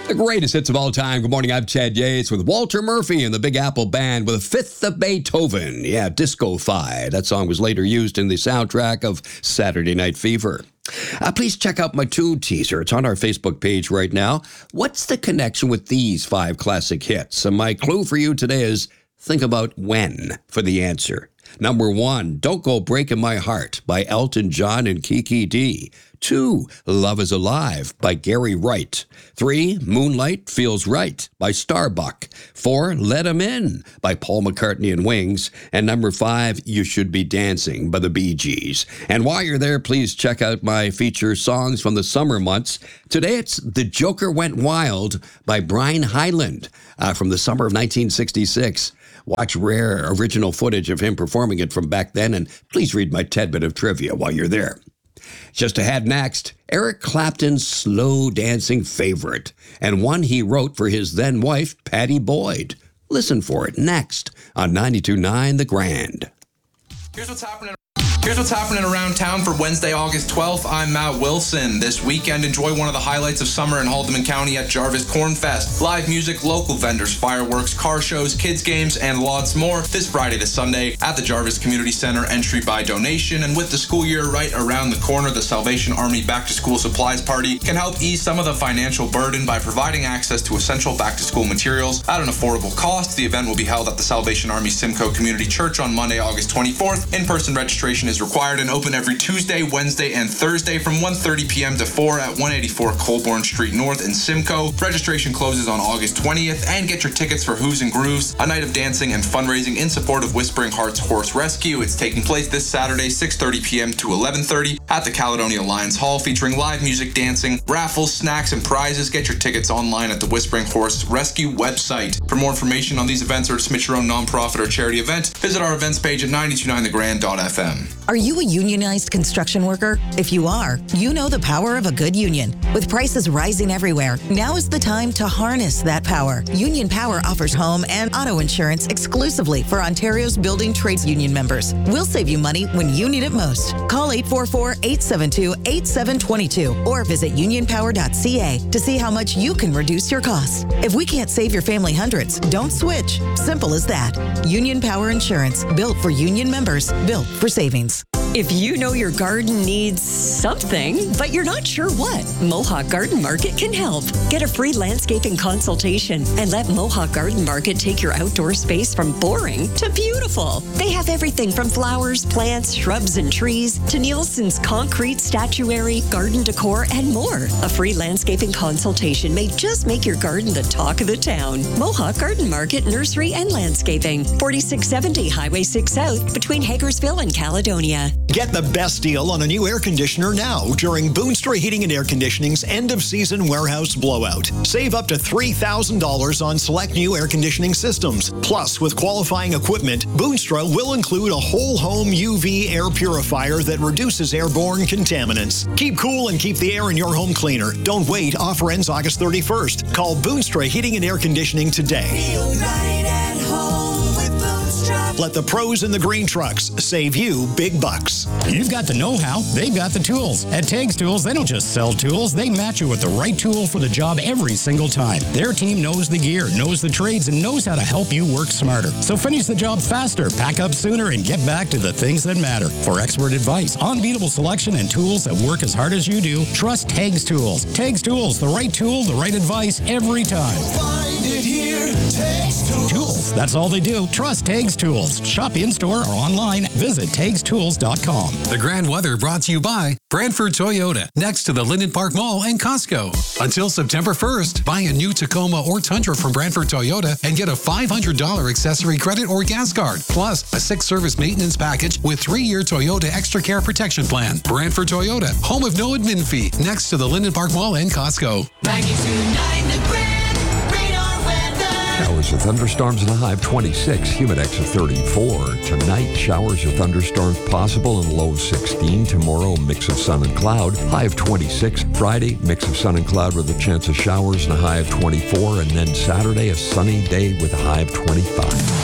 The greatest hits of all time. Good morning, I'm Chad Yates with Walter Murphy and the Big Apple Band with A Fifth of Beethoven. Yeah, Disco-Fi. That song was later used in the soundtrack of Saturday Night Fever. Please check out my tune teaser. It's on our Facebook page right now. What's the connection with these 5 classic hits? And my clue for you today is think about when for the answer. Number 1, Don't Go Breaking My Heart by Elton John and Kiki D. 2, Love is Alive by Gary Wright. 3, Moonlight Feels Right by Starbuck. 4, Let 'Em In by Paul McCartney and Wings. And number 5, You Should Be Dancing by the Bee Gees. And while you're there, please check out my feature songs from the summer months. Today it's The Joker Went Wild by Brian Hyland from the summer of 1966. Watch rare original footage of him performing it from back then, and please read my tidbit of trivia while you're there. Just ahead next, Eric Clapton's slow dancing favorite, and one he wrote for his then wife, Pattie Boyd. Listen for it next on 92.9 The Grand. Here's what's happening around town for Wednesday, August 12th. I'm Matt Wilson. This weekend, enjoy one of the highlights of summer in Haldeman County at Jarvis Corn Fest. Live music, local vendors, fireworks, car shows, kids games, and lots more this Friday to Sunday at the Jarvis Community Center. Entry by donation. And with the school year right around the corner, the Salvation Army Back to School Supplies Party can help ease some of the financial burden by providing access to essential back to school materials at an affordable cost. The event will be held at the Salvation Army Simcoe Community Church on Monday, August 24th. In-person registration is required and open every Tuesday, Wednesday, and Thursday from 1:30 p.m. to 4 at 184 Colborne Street North in Simcoe. Registration closes on August 20th, and get your tickets for Hooves and Grooves, a night of dancing and fundraising in support of Whispering Hearts Horse Rescue. It's taking place this Saturday, 6:30 p.m. to 11:30 at the Caledonia Lions Hall, featuring live music, dancing, raffles, snacks, and prizes. Get your tickets online at the Whispering Horse Rescue website. For more information on these events or to submit your own nonprofit or charity event, visit our events page at 929thegrand.fm. Are you a unionized construction worker? If you are, you know the power of a good union. With prices rising everywhere, now is the time to harness that power. Union Power offers home and auto insurance exclusively for Ontario's building trades union members. We'll save you money when you need it most. Call 844-872-8722 or visit unionpower.ca to see how much you can reduce your costs. If we can't save your family hundreds, don't switch. Simple as that. Union Power Insurance, built for union members, built for savings. If you know your garden needs something, but you're not sure what, Mohawk Garden Market can help. Get a free landscaping consultation and let Mohawk Garden Market take your outdoor space from boring to beautiful. They have everything from flowers, plants, shrubs, and trees to Nielsen's concrete, statuary, garden decor, and more. A free landscaping consultation may just make your garden the talk of the town. Mohawk Garden Market, Nursery, and Landscaping. 4670 Highway 6 South between Hagersville and Caledonia. Get the best deal on a new air conditioner now during Boonstra Heating and Air Conditioning's end-of-season warehouse blowout. Save up to $3,000 on select new air conditioning systems. Plus, with qualifying equipment, Boonstra will include a whole-home UV air purifier that reduces airborne contaminants. Keep cool and keep the air in your home cleaner. Don't wait. Offer ends August 31st. Call Boonstra Heating and Air Conditioning today. Feel right at home with Boonstra. Let the pros in the green trucks save you big bucks. You've got the know-how, they've got the tools. At Tags Tools, they don't just sell tools, they match you with the right tool for the job every single time. Their team knows the gear, knows the trades, and knows how to help you work smarter. So finish the job faster, pack up sooner, and get back to the things that matter. For expert advice, unbeatable selection, and tools that work as hard as you do, trust Tags Tools. Tags Tools, the right tool, the right advice every time. Find it here, Tags Tools. Tools, that's all they do. Trust Tags Tools. Shop in-store or online. Visit TagsTools.com. The Grand Weather brought to you by Brantford Toyota, next to the Linden Park Mall and Costco. Until September 1st, buy a new Tacoma or Tundra from Brantford Toyota and get a $500 accessory credit or gas card, plus a 6-service maintenance package with 3-year Toyota Extra Care Protection Plan. Brantford Toyota, home of no admin fee, next to the Linden Park Mall and Costco. 92.9 The Grand, radar weather. Showers or thunderstorms in a high of 26, humidex of 34. Tonight, showers or thunderstorms possible in low of 16. Tomorrow, mix of sun and cloud, high of 26. Friday, mix of sun and cloud with a chance of showers and a high of 24. And then Saturday, a sunny day with a high of 25.